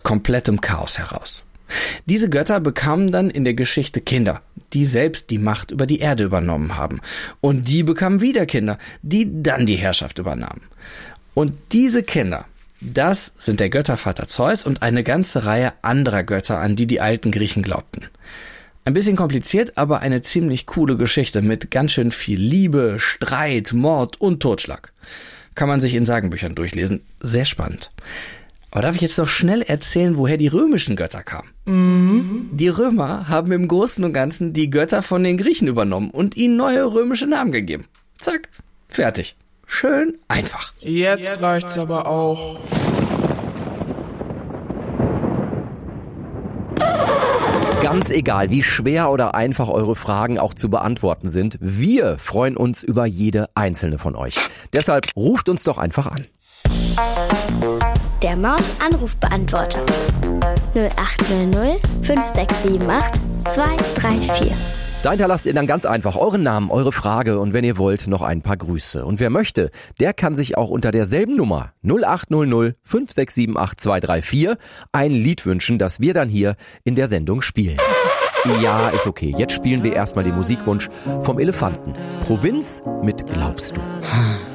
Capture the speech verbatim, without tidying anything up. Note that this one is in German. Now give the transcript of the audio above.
komplettem Chaos heraus. Diese Götter bekamen dann in der Geschichte Kinder, die selbst die Macht über die Erde übernommen haben. Und die bekamen wieder Kinder, die dann die Herrschaft übernahmen. Und diese Kinder, das sind der Göttervater Zeus und eine ganze Reihe anderer Götter, an die die alten Griechen glaubten. Ein bisschen kompliziert, aber eine ziemlich coole Geschichte mit ganz schön viel Liebe, Streit, Mord und Totschlag. Kann man sich in Sagenbüchern durchlesen. Sehr spannend. Aber darf ich jetzt noch schnell erzählen, woher die römischen Götter kamen? Mhm. Die Römer haben im Großen und Ganzen die Götter von den Griechen übernommen und ihnen neue römische Namen gegeben. Zack, fertig. Schön einfach. Jetzt, Jetzt reicht's aber auch. Ganz egal, wie schwer oder einfach eure Fragen auch zu beantworten sind, wir freuen uns über jede einzelne von euch. Deshalb ruft uns doch einfach an. Der Maus-Anrufbeantworter null acht null null fünf sechs sieben acht zwei drei vier. Da hinterlasst ihr dann ganz einfach euren Namen, eure Frage und wenn ihr wollt, noch ein paar Grüße. Und wer möchte, der kann sich auch unter derselben Nummer null acht null null fünf sechs sieben acht zwei drei vier ein Lied wünschen, das wir dann hier in der Sendung spielen. Ja, ist okay. Jetzt spielen wir erstmal den Musikwunsch vom Elefanten. Provinz mit Glaubst du.